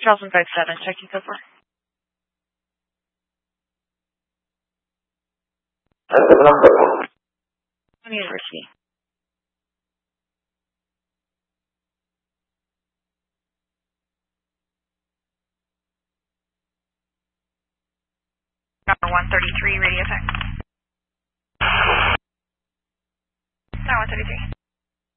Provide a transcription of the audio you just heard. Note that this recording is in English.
Charleston 57, checking so far. University. Number 133, radio tech.